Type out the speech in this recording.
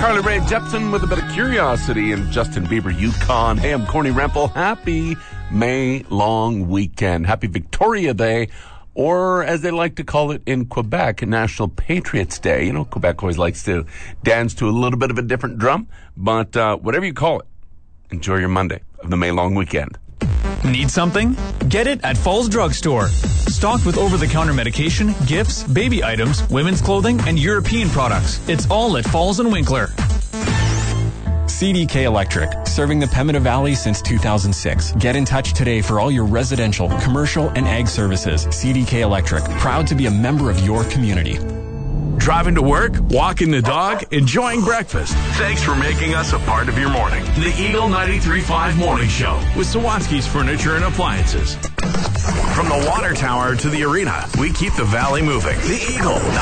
Carly Rae Jepsen with a bit of Curiosity and Justin Bieber, Yukon. Hey, I'm Corny Rempel. Happy May long weekend. Happy Victoria Day, or as they like to call it in Quebec, National Patriots Day. You know, Quebec always likes to dance to a little bit of a different drum, but whatever you call it, enjoy your Monday of the May long weekend. Need something? Get it at Falls Drug Store. Stocked with over-the-counter medication, gifts, baby items, women's clothing, and European products. It's all at Falls and Winkler. CDK Electric, serving the Pembina Valley since 2006. Get in touch today for all your residential, commercial, and ag services. CDK Electric, proud to be a member of your community. Driving to work, walking the dog, enjoying breakfast. Thanks for making us a part of your morning. The Eagle 93.5 Morning Show with Sawatsky's Furniture and Appliances. From the water tower to the arena, we keep the valley moving. The Eagle